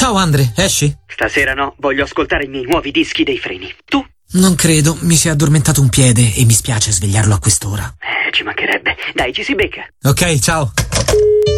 Ciao Andre, esci? Stasera no, voglio ascoltare i miei nuovi dischi dei Freni. Tu? Non credo, mi si è addormentato un piede e mi spiace svegliarlo a quest'ora. Ci mancherebbe. Dai, ci si becca. Ok, ciao.